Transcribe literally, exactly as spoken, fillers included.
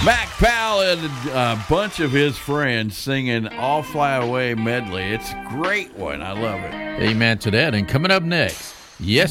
Mac Powell and a bunch of his friends singing All Fly Away medley. It's a great one. I love it. Amen to that. And coming up next, yes,